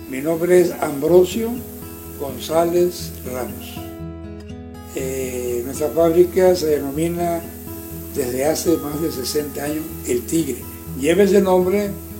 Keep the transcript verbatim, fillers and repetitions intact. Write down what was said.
Mi nombre es Ambrosio González Ramos. Eh, nuestra fábrica se denomina desde hace más de sesenta años El Tigre. Lleva ese nombre